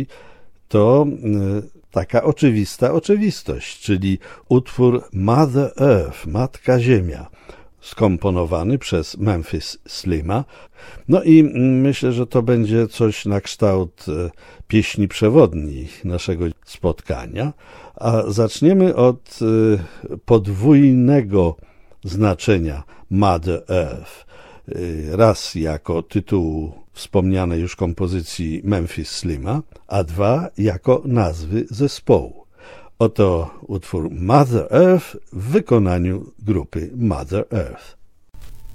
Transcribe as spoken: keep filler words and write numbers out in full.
to taka oczywista oczywistość, czyli utwór Mother Earth, Matka Ziemia, skomponowany przez Memphis Slima. No i myślę, że to będzie coś na kształt pieśni przewodniej naszego spotkania, a zaczniemy od podwójnego znaczenia Mother Earth. Raz jako tytułu wspomnianej już kompozycji Memphis Slima, a dwa jako nazwy zespołu. Oto utwór Mother Earth w wykonaniu grupy Mother Earth.